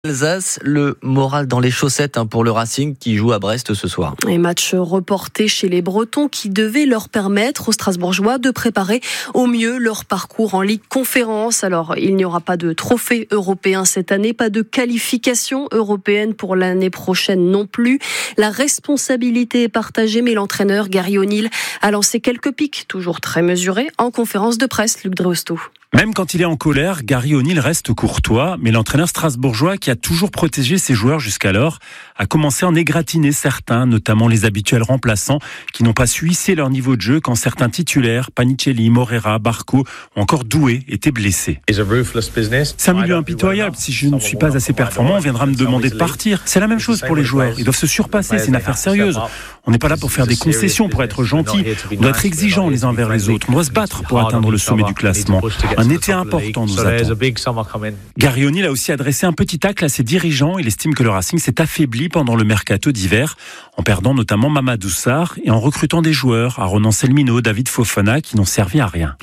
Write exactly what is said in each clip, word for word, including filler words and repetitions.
Alsace, le moral dans les chaussettes hein, pour le Racing qui joue à Brest ce soir. Et match reporté chez les Bretons qui devait leur permettre aux Strasbourgeois de préparer au mieux leur parcours en Ligue Conférence. Alors, il n'y aura pas de trophée européen cette année, pas de qualification européenne pour l'année prochaine non plus. La responsabilité est partagée, mais l'entraîneur Gary O'Neill a lancé quelques pics, toujours très mesurés, en conférence de presse. Luc Dreosto. Même quand il est en colère, Gary O'Neill reste courtois, mais l'entraîneur strasbourgeois, qui a toujours protégé ses joueurs jusqu'alors, a commencé à en égratigner certains, notamment les habituels remplaçants, qui n'ont pas su hisser leur niveau de jeu quand certains titulaires, Panicelli, Morera, Barco ou encore Doué, étaient blessés. C'est un milieu impitoyable. Si je ne suis pas assez performant, on viendra me demander de partir. C'est la même chose pour les joueurs. Ils doivent se surpasser, c'est une affaire sérieuse. On n'est pas là pour faire des concessions, pour être gentil. On doit être exigeants les uns envers les autres. On doit se battre pour atteindre le sommet du classement. Un été important nous attend. Gary O'Neill a aussi adressé un petit tacle à ses dirigeants. Il estime que le Racing s'est affaibli pendant le mercato d'hiver, en perdant notamment Mamadou Sarr et en recrutant des joueurs, Ronan Selmino, David Fofana, qui n'ont servi à rien.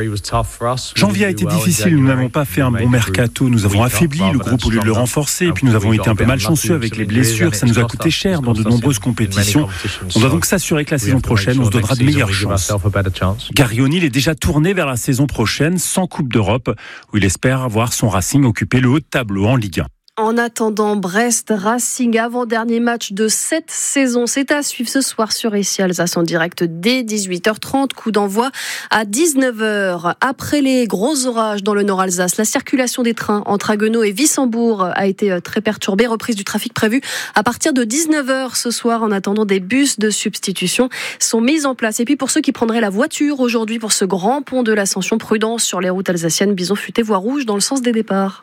Janvier a été difficile, nous n'avons pas fait un bon mercato, nous avons affaibli le groupe au lieu de le renforcer, et puis nous avons été un peu malchanceux avec les blessures, ça nous a coûté cher dans de nombreuses compétitions. On doit donc s'assurer que la saison prochaine, on se donnera de meilleures chances. Gary O'Neill est déjà tourné vers la saison prochaine, sans Coupe d'Europe, où il espère voir son Racing occuper le haut de tableau en Ligue un. En attendant, Brest Racing, avant-dernier match de cette saison. C'est à suivre ce soir sur R C I Alsace en direct dès dix-huit heures trente. Coup d'envoi à dix-neuf heures. Après les gros orages dans le Nord Alsace, la circulation des trains entre Haguenau et Wissembourg a été très perturbée. Reprise du trafic prévue à partir de dix-neuf heures ce soir. En attendant, des bus de substitution sont mis en place. Et puis pour ceux qui prendraient la voiture aujourd'hui pour ce grand pont de l'Ascension, prudence sur les routes alsaciennes. Bison futé, voie rouge dans le sens des départs.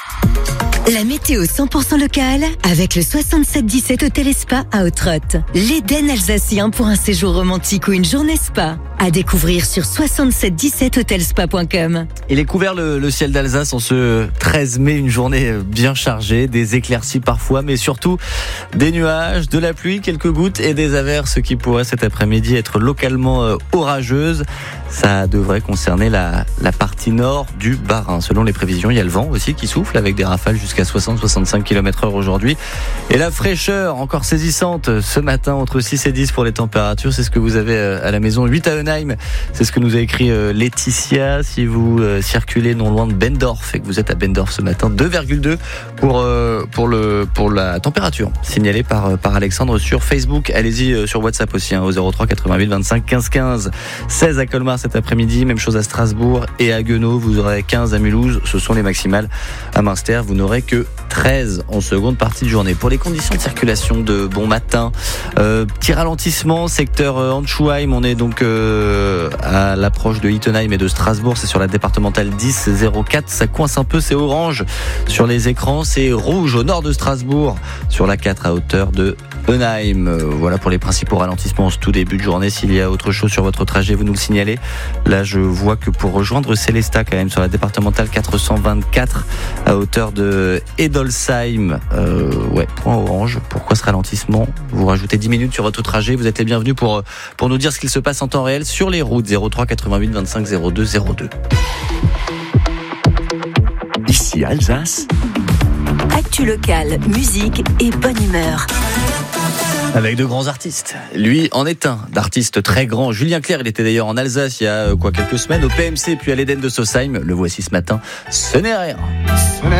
La météo cent pour cent locale avec le soixante-sept dix-sept Hôtel et Spa à Ottrott. L'Éden alsacien pour un séjour romantique ou une journée spa. À découvrir sur soixante-sept dix-sept hotelspa point com. Il est couvert le, le ciel d'Alsace en ce treize mai, une journée bien chargée, des éclaircies parfois, mais surtout des nuages, de la pluie, quelques gouttes et des averses qui pourraient cet après-midi être localement orageuses. Ça devrait concerner la, la partie nord du Bas-Rhin. Selon les prévisions, il y a le vent aussi qui souffle avec des rafales jusqu'à soixante à soixante-cinq kilomètres heure aujourd'hui. Et la fraîcheur encore saisissante ce matin, entre six et dix pour les températures. C'est ce que vous avez à la maison. huit à Eunheim, c'est ce que nous a écrit Laetitia. Si vous circulez non loin de Bendorf et que vous êtes à Bendorf ce matin, deux virgule deux pour, pour, le, pour la température signalée par, par Alexandre sur Facebook. Allez-y sur WhatsApp aussi hein, au zéro trois quatre-vingt-huit vingt-cinq quinze quinze. seize à Colmar cet après-midi, même chose à Strasbourg et à Haguenau. Vous aurez quinze à Mulhouse, ce sont les maximales. À Münster, vous n'aurez que treize en seconde partie de journée. Pour les conditions de circulation de bon matin, euh, petit ralentissement, secteur euh, Anschuheim, on est donc euh, à l'approche de Hittenheim et de Strasbourg, c'est sur la départementale dix zéro quatre, ça coince un peu, c'est orange sur les écrans, c'est rouge au nord de Strasbourg, sur la quatre à hauteur de Eunheim. Euh, voilà pour les principaux ralentissements en ce tout début de journée. S'il y a autre chose sur votre trajet, vous nous le signalez. Là, je vois que pour rejoindre Célestat, quand même, sur la départementale quatre cent vingt-quatre à hauteur de Edolsheim, euh, ouais, point orange. Pourquoi ce ralentissement? Vous rajoutez dix minutes sur votre trajet. Vous êtes les bienvenus pour, pour nous dire ce qu'il se passe en temps réel sur les routes. Zéro trois quatre-vingt-huit vingt-cinq zéro deux zéro deux. Ici Alsace. Actu locale, musique et bonne humeur. Avec de grands artistes. Lui en est un d'artistes très grands. Julien Clerc, il était d'ailleurs en Alsace il y a quoi quelques semaines au P M C puis à l'Éden de Sausheim. Le voici ce matin. Ce n'est rien.